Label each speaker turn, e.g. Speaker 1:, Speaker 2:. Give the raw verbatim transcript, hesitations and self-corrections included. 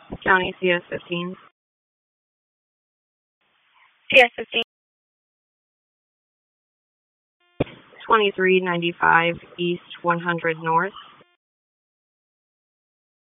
Speaker 1: County C S fifteen.
Speaker 2: C S fifteen.
Speaker 1: twenty-three ninety-five East one hundred North.